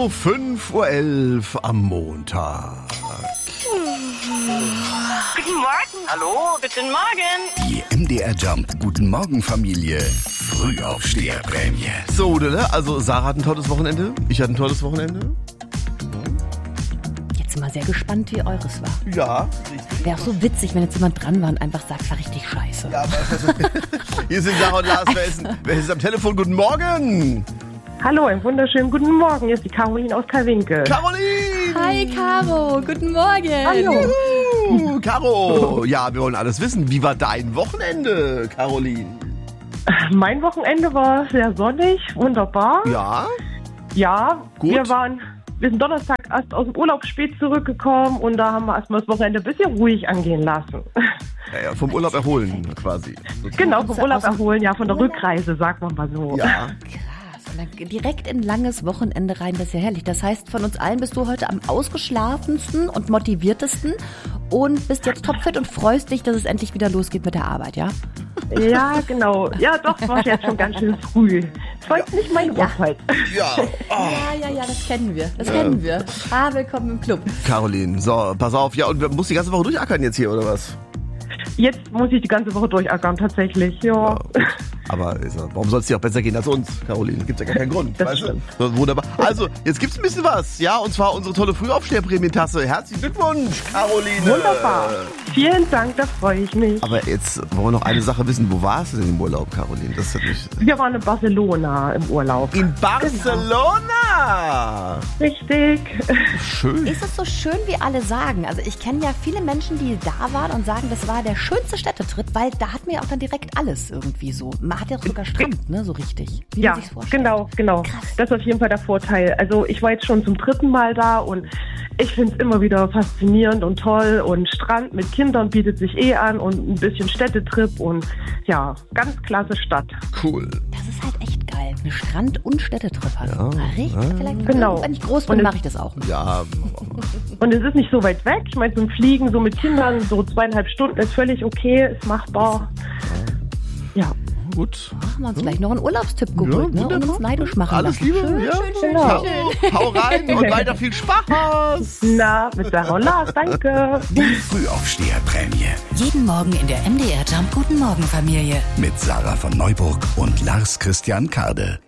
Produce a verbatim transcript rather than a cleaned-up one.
So, fünf Uhr elf am Montag. Guten Morgen. Hallo, guten Morgen. Die M D R Jump Guten Morgen Familie Frühaufsteherprämie. So, oder? Also Sarah hat ein tolles Wochenende. Ich hatte ein tolles Wochenende. Jetzt sind wir sehr gespannt, wie eures war. Ja, richtig. Wäre auch so witzig, wenn jetzt jemand dran war und einfach sagt, war richtig scheiße. Ja, aber hier sind Sarah und Lars. Wer ist, wer ist am Telefon? Guten Morgen. Hallo, einen wunderschönen guten Morgen. Hier ist die Caroline aus Karwinkel. Caroline. Hi Caro, guten Morgen. Hallo. Juhu, Caro. Ja, wir wollen alles wissen. Wie war dein Wochenende, Caroline? Mein Wochenende war sehr sonnig, wunderbar. Ja? Ja, Gut. wir waren, wir sind Donnerstag erst aus dem Urlaub spät zurückgekommen und da haben wir erstmal das Wochenende ein bisschen ruhig angehen lassen. Ja, ja, vom Urlaub erholen quasi. Genau, vom Urlaub erholen, ja, von der Rückreise, sagt man mal so. Ja. Und dann direkt in ein langes Wochenende rein, das ist ja herrlich. Das heißt, von uns allen bist du heute am ausgeschlafensten und motiviertesten und bist jetzt topfit und freust dich, dass es endlich wieder losgeht mit der Arbeit, ja? Ja, genau. Ja, doch, es war jetzt schon ganz schön früh. Es war jetzt nicht meine Uhrzeit. Ja. Oh. Ja, ja, ja, das kennen wir. Das kennen wir. Ah, willkommen im Club. Caroline, so, pass auf. Ja, und du musst die ganze Woche durchackern jetzt hier, oder was? Jetzt muss ich die ganze Woche durchackern, tatsächlich, ja. Ja, gut. Aber ist, warum soll es dir auch besser gehen als uns, Caroline? Gibt ja gar keinen Grund. Das weißt stimmt. Du? So, wunderbar. Also, jetzt gibt's ein bisschen was, ja, und zwar unsere tolle Frühaufsteherprämientasse. Herzlichen Glückwunsch, Caroline. Wunderbar. Vielen Dank, da freue ich mich. Aber jetzt wollen wir noch eine Sache wissen. Wo warst du denn im Urlaub, Caroline? Das hat mich... Wir waren in Barcelona im Urlaub. In Barcelona! Richtig. Schön. Ist es so schön, wie alle sagen? Also ich kenne ja viele Menschen, die da waren und sagen, das war der schönste Städtetrip, weil da hat man ja auch dann direkt alles irgendwie so. Man hat ja sogar Strand, ne, so richtig. Wie Ja, man sich's vorstellt. genau, genau. Krass. Das ist auf jeden Fall der Vorteil. Also ich war jetzt schon zum dritten Mal da und ich finde es immer wieder faszinierend und toll und Strand mit Kindern bietet sich eh an und ein bisschen Städtetrip und ja, ganz klasse Stadt. Cool. Das ist halt echt geil. Eine Strand- und Städtetrip hat. Ja, Richtig, ja. vielleicht, Genau. wenn ich groß Und bin, es- mache ich das auch. Ja, Und es ist nicht so weit weg. Ich meine, zum Fliegen so mit Kindern so zweieinhalb Stunden ist völlig okay, ist machbar. Ja. gut. Machen wir uns gleich noch einen Urlaubstipp geholt, Ja, ne? Und wunderbar. uns neidisch machen Alles lassen. Liebe. Schön, ja. schön, schön, Hau, schön. hau rein und weiter viel Spaß. Na, mit Sarah und Lars, danke. Die Frühaufsteherprämie Jeden Morgen in der M D R Jump Guten Morgen Familie. mit Sarah von Neuburg und Lars Christian Kade.